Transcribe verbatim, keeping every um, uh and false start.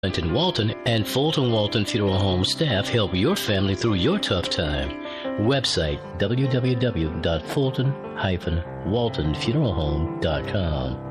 Fulton Walton and Fulton Walton Funeral Home staff help your family through your tough time. Website w w w dot fulton dash walton funeral home dot com.